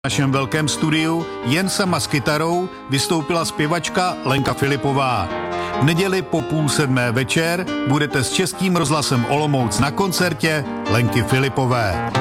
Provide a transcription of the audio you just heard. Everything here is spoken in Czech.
V našem velkém studiu jen sama s kytarou vystoupila zpěvačka Lenka Filipová. V neděli po 6:30 večer budete s Českým rozhlasem Olomouc na koncertě Lenky Filipové.